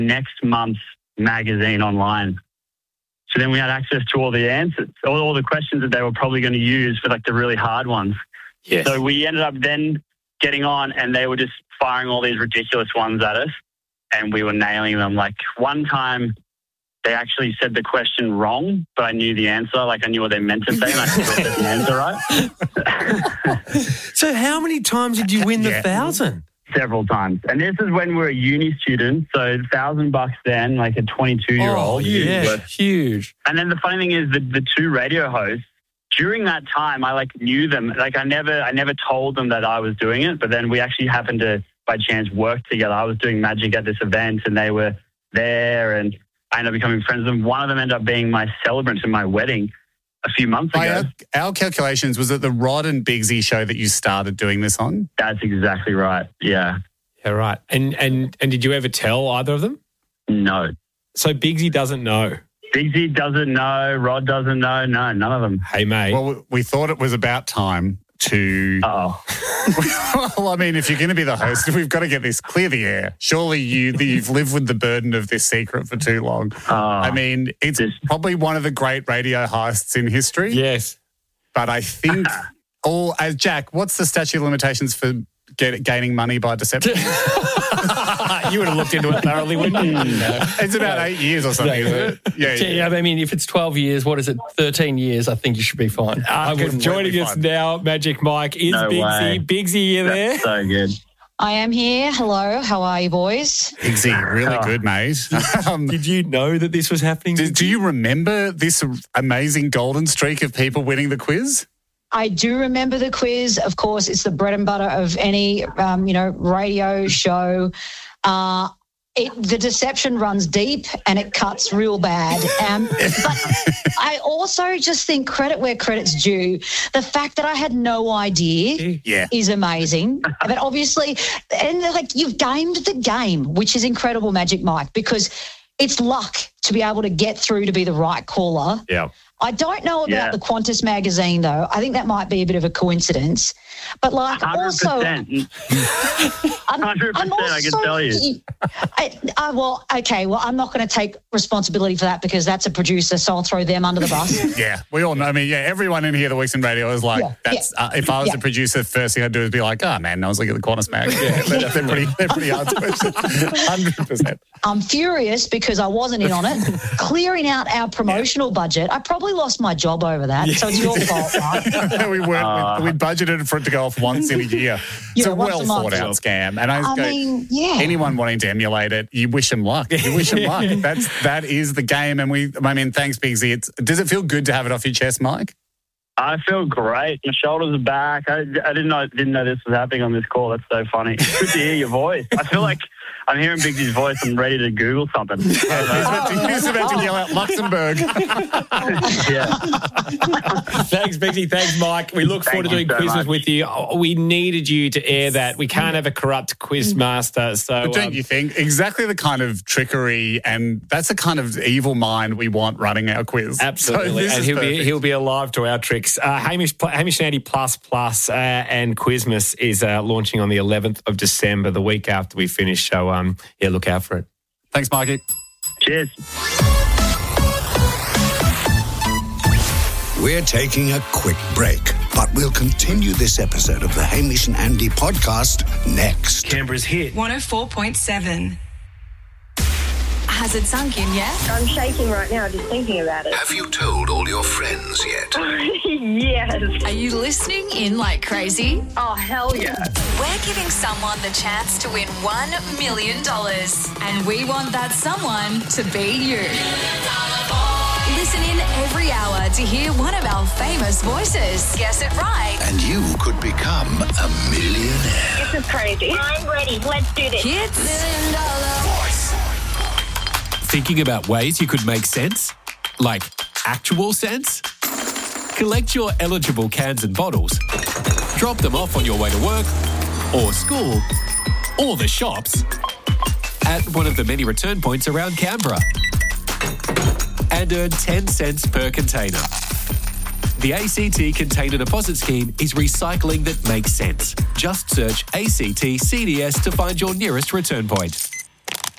next month's magazine online. So then we had access to all the answers, all the questions that they were probably going to use for like the really hard ones. Yes. So we ended up then getting on and they were just firing all these ridiculous ones at us and we were nailing them. Like one time they actually said the question wrong, but I knew the answer. Like I knew what they meant to say and I still said the answer right. So how many times did you win the 1,000? Several times. And this is when we were a uni student, so $1,000 then, like a 22-year-old. Oh, yeah, huge. And then the funny thing is the two radio hosts, during that time, I like knew them. Like I never told them that I was doing it, but then we actually happened to, by chance, work together. I was doing magic at this event and they were there and I ended up becoming friends with them. One of them ended up being my celebrant in my wedding a few months ago. Our calculations, was it the Rod and Bigsy show that you started doing this on? That's exactly right, yeah. Yeah, right. And did you ever tell either of them? No. So Bigsy doesn't know? Bigsy doesn't know, Rod doesn't know, no, none of them. Hey, mate. Well, we thought it was about time to... Well, I mean, if you're going to be the host, we've got to get this clear the air. Surely you've lived with the burden of this secret for too long. I mean, it's probably one of the great radio heists in history. Yes. But I think Jack, what's the statute of limitations for gaining money by deception? You would have looked into it thoroughly, wouldn't you? It's about 8 years or something, isn't it? Yeah, I mean, if it's 12 years, what is it, 13 years, I think you should be fine. Joining us now, Magic Mike, is Bigsy. Bigsy, you there? That's so good. I am here. Hello. How are you, boys? Bigsy, really good, mate. Did you know that this was happening? Do you remember this amazing golden streak of people winning the quiz? I do remember the quiz. Of course, it's the bread and butter of any, radio show. The deception runs deep and it cuts real bad. But I also just think credit where credit's due. The fact that I had no idea is amazing. But obviously, you've gamed the game, which is incredible, Magic Mike, because it's luck to be able to get through to be the right caller. Yeah. I don't know about the Qantas magazine, though. I think that might be a bit of a coincidence. But, 100%. also... 100%, I can tell you. I'm not going to take responsibility for that because that's a producer, so I'll throw them under the bus. Yeah, we all know. I mean, everyone in here that works in radio is like, if I was a producer, first thing I'd do is be like, oh, man, I was looking at the Qantas mag. Yeah, they're pretty hard to question. 100%. I'm furious because I wasn't in on it. Clearing out our promotional budget, I probably lost my job over that, so it's your fault, right? We budgeted for it to go off once in a year. It's a well-thought-out scam. And anyone wanting to emulate it, you wish them luck. You wish them luck. That is the game. And thanks, Bigsy. Does it feel good to have it off your chest, Mike? I feel great. My shoulders are back. I didn't know this was happening on this call. That's so funny. It's good to hear your voice. I feel like I'm hearing Bigsy's voice. I'm ready to Google something. He's about to yell out Luxembourg. Thanks, Bigsy. Thanks, Mike. We look forward to doing quizzes with you. We needed you to air that. We can't have a corrupt quiz master. So, but don't you think? Exactly the kind of trickery and that's the kind of evil mind we want running our quiz. Absolutely. So and he'll be alive to our tricks. Hamish and Andy Plus and Quizmas is launching on the 11th of December, the week after we finish. So, look out for it. Thanks, Mikey. Cheers. We're taking a quick break, but we'll continue this episode of the Hamish and Andy podcast next. Canberra's hit 104.7. Has it sunk in yet? I'm shaking right now just thinking about it. Have you told all your friends yet? Yes. Are you listening in like crazy? Oh, hell yeah. We're giving someone the chance to win $1 million. And we want that someone to be you. Listen in every hour to hear one of our famous voices. Guess it right. And you could become a millionaire. This is crazy. I'm ready. Let's do this. Kids. $1 million. Voice. Thinking about ways you could make sense? Like actual sense? Collect your eligible cans and bottles. Drop them off on your way to work or school or the shops at one of the many return points around Canberra and earn 10 cents per container. The ACT Container Deposit Scheme is recycling that makes sense. Just search ACT CDS to find your nearest return point.